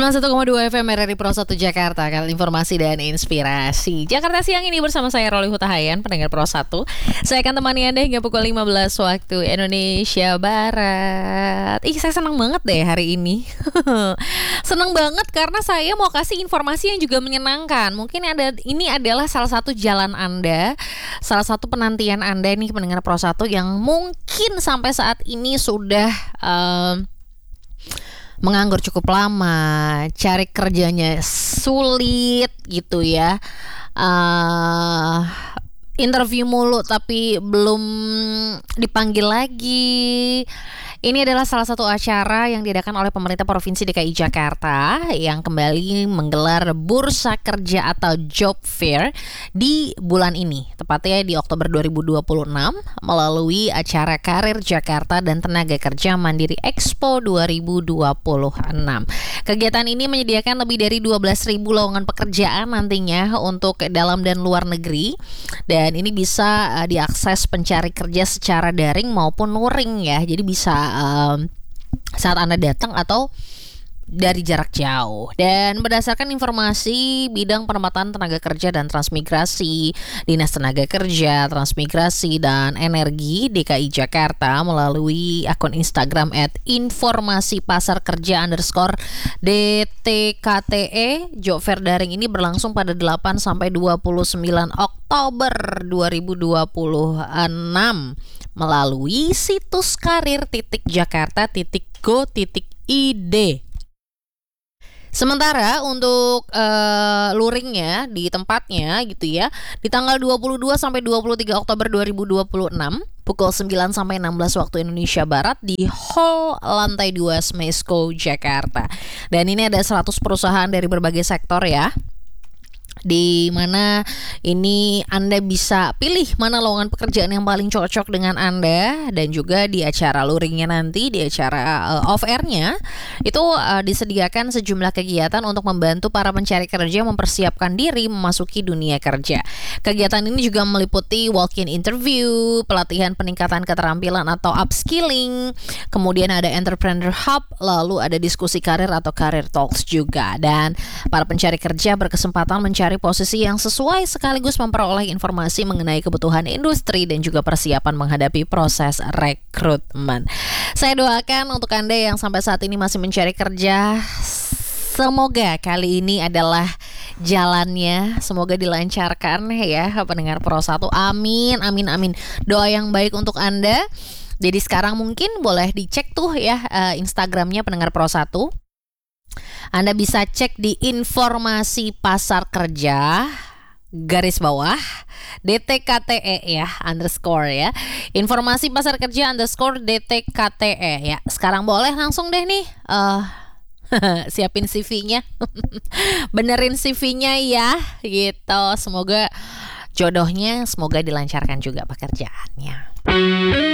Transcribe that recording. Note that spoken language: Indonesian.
91,2 FM RRI Pro 1 Jakarta, kanal informasi dan inspirasi. Jakarta siang ini bersama saya Roli Hutahayan, pendengar Pro 1. Saya akan temani Anda hingga pukul 15 waktu Indonesia Barat. Saya senang banget deh hari ini. Senang banget karena saya mau kasih informasi yang juga menyenangkan. Mungkin ini adalah salah satu jalan Anda, salah satu penantian Anda nih pendengar Pro 1 yang mungkin sampai saat ini sudah menganggur cukup lama, cari kerjanya sulit gitu ya, interview mulu tapi belum dipanggil lagi. Ini adalah salah satu acara yang diadakan oleh pemerintah Provinsi DKI Jakarta yang kembali menggelar Bursa Kerja atau Job Fair di bulan ini, tepatnya di Oktober 2026 melalui acara Karir Jakarta dan Tenaga Kerja Mandiri Expo 2026. Kegiatan ini menyediakan lebih dari 12.000 lowongan pekerjaan nantinya untuk dalam dan luar negeri, dan ini bisa diakses pencari kerja secara daring maupun luring ya. Jadi bisa saat Anda datang atau dari jarak jauh. Dan berdasarkan informasi Bidang Penempatan Tenaga Kerja dan Transmigrasi Dinas Tenaga Kerja, Transmigrasi dan Energi DKI Jakarta melalui akun Instagram @informasi_pasar_kerja_DTKTE, Job Fair daring ini berlangsung pada 8 sampai 29 Oktober 2026 melalui situs karir.jakarta.go.id. Sementara untuk luringnya di tempatnya gitu ya, di tanggal 22 sampai 23 Oktober 2026 pukul 9 sampai 16 waktu Indonesia Barat di Hall lantai 2 Smesco Jakarta. Dan ini ada 100 perusahaan dari berbagai sektor ya, di mana ini Anda bisa pilih mana lowongan pekerjaan yang paling cocok dengan Anda. Dan juga di acara luringnya nanti, di acara off-airnya itu disediakan sejumlah kegiatan untuk membantu para pencari kerja mempersiapkan diri memasuki dunia kerja. Kegiatan ini juga meliputi walk-in interview, pelatihan peningkatan keterampilan atau upskilling, kemudian ada entrepreneur hub, lalu ada diskusi karir atau career talks juga. Dan para pencari kerja berkesempatan mencari posisi yang sesuai sekaligus memperoleh informasi mengenai kebutuhan industri dan juga persiapan menghadapi proses rekrutmen. Saya doakan untuk Anda yang sampai saat ini masih mencari kerja, semoga kali ini adalah jalannya, semoga dilancarkan ya pendengar Pro 1. Amin, amin, amin. Doa yang baik untuk Anda. Jadi sekarang mungkin boleh dicek tuh ya Instagramnya pendengar Pro 1. Anda bisa cek di informasi pasar kerja _ DTKTE ya _ ya, informasi pasar kerja _ DTKTE ya. Sekarang boleh langsung deh nih siapin CV-nya benerin CV-nya ya gitu. Semoga jodohnya, semoga dilancarkan juga pekerjaannya.